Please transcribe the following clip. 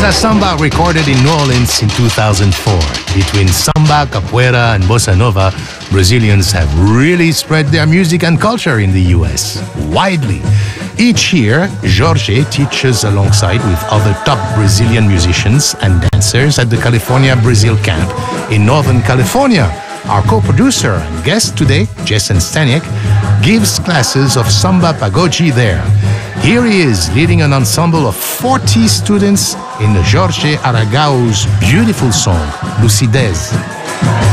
Casa Samba, recorded in New Orleans in 2004. Between samba, capoeira, and bossa nova, Brazilians have really spread their music and culture in the US widely. Each year, Jorge teaches alongside with other top Brazilian musicians and dancers at the California Brazil Camp in Northern California. Our co-producer and guest today, Jason Staniek, gives classes of samba pagode there. Here he is leading an ensemble of 40 students in Jorge Aragao's beautiful song, Lucidez.